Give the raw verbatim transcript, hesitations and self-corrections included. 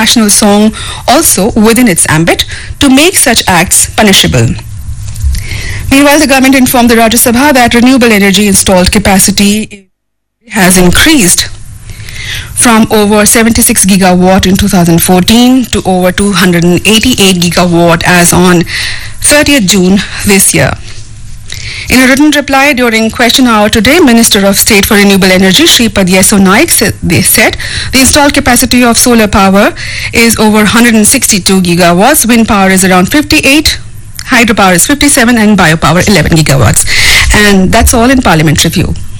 national song also within its ambit to make such acts punishable. Meanwhile, the government informed the Rajya Sabha that renewable energy installed capacity has increased from over seventy-six gigawatt in two thousand fourteen to over two hundred eighty-eight gigawatt as on thirtieth June this year. In a written reply during question hour today, Minister of State for Renewable Energy, Shripad Yeso Naik, said, they said the installed capacity of solar power is over one hundred sixty-two gigawatts, wind power is around fifty-eight, hydropower is fifty-seven and biopower eleven gigawatts. And that's all in Parliament Review.